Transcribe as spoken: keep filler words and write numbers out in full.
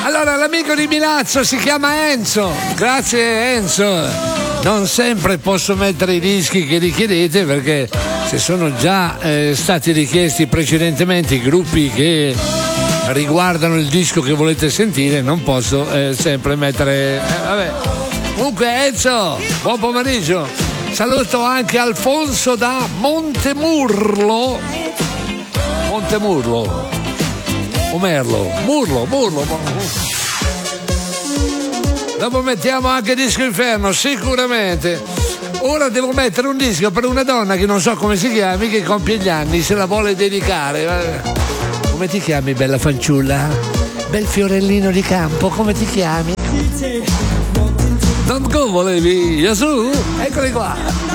Allora, l'amico di Milazzo si chiama Enzo. Grazie Enzo. Non sempre posso mettere i dischi che richiedete, perché se sono già eh, stati richiesti precedentemente i gruppi che riguardano il disco che volete sentire, non posso eh, sempre mettere eh, vabbè. Comunque Enzo, buon pomeriggio. Saluto anche Alfonso da Montemurlo. Montemurlo o Merlo? Murlo, Murlo. Dopo mettiamo anche Disco Inferno, sicuramente. Ora devo mettere un disco per una donna che non so come si chiami, che compie gli anni, se la vuole dedicare. Come ti chiami, bella fanciulla? Bel fiorellino di campo, come ti chiami? Non go volevi, Gesù? Eccoli qua.